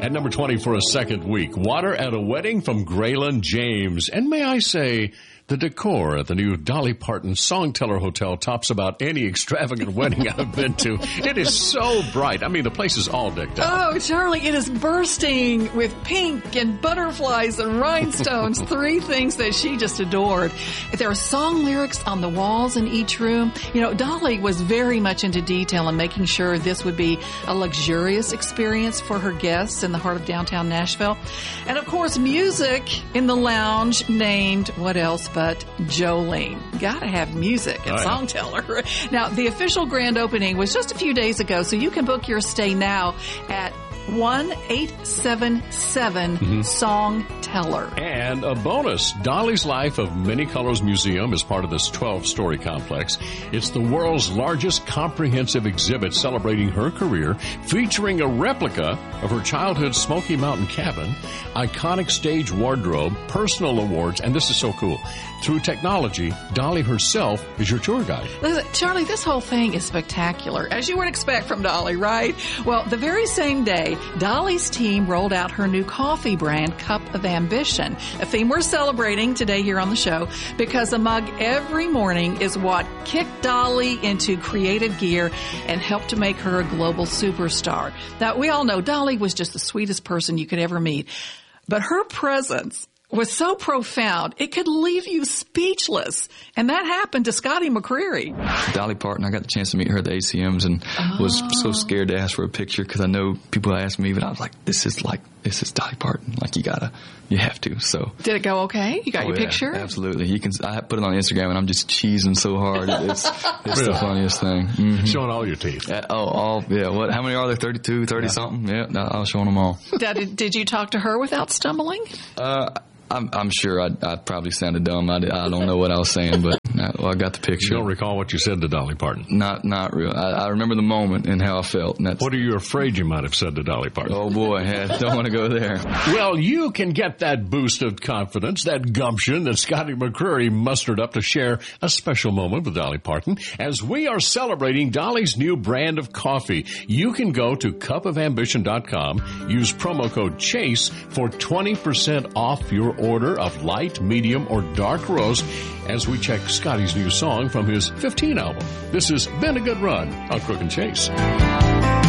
At number 20 for a second week, Water at a Wedding from Graylin James. And may I say, the decor at the new Dolly Parton Songteller Hotel tops about any extravagant wedding I've been to. It is so bright. I mean, the place is all decked out. Oh, Charlie, it is bursting with pink and butterflies and rhinestones, three things that she just adored. There are song lyrics on the walls in each room. You know, Dolly was very much into detail and making sure this would be a luxurious experience for her guests in the heart of downtown Nashville. And, of course, music in the lounge named what else but Jolene. Gotta have music at Songteller. Now, the official grand opening was just a few days ago, so you can book your stay now at 1-877 Songteller. And a bonus, Dolly's Life of Many Colors Museum is part of this 12-story complex. It's the world's largest comprehensive exhibit celebrating her career, featuring a replica of her childhood Smoky Mountain cabin, iconic stage wardrobe, personal awards, and this is so cool. Through technology, Dolly herself is your tour guide. Listen, Charlie, this whole thing is spectacular, as you would expect from Dolly, right? Well, the very same day, Dolly's team rolled out her new coffee brand, Cup of Ambition, a theme we're celebrating today here on the show, because a mug every morning is what kicked Dolly into creative gear and helped to make her a global superstar. Now, we all know Dolly was just the sweetest person you could ever meet, but her presence was so profound, it could leave you speechless. And that happened to Scotty McCreery. Dolly Parton, I got the chance to meet her at the ACMs and was so scared to ask for a picture because I know people ask me, but I was like, this is Dolly Parton. Like, you have to. So did it go okay? You got your picture? Absolutely. I put it on Instagram and I'm just cheesing so hard. It's the funniest thing. Mm-hmm. Showing all your teeth. How many are there? 32, 30 something? Yeah, I was showing them all. Did you talk to her without stumbling? I'm sure I probably sounded dumb. I don't know what I was saying, but I got the picture. You don't recall what you said to Dolly Parton? Not real. I remember the moment and how I felt. And what are you afraid you might have said to Dolly Parton? Oh, boy. Don't want to go there. Well, you can get that boost of confidence, that gumption that Scotty McCreery mustered up to share a special moment with Dolly Parton as we are celebrating Dolly's new brand of coffee. You can go to cupofambition.com, use promo code CHASE for 20% off your order of light, medium, or dark roast as we check Scotty's new song from his 15 album. This has been a good run on Crook and Chase.